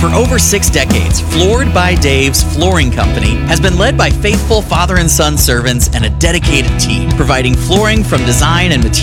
For over 6 decades, Floored by Dave's Flooring Company has been led by faithful father and son servants and a dedicated team, providing flooring from design and material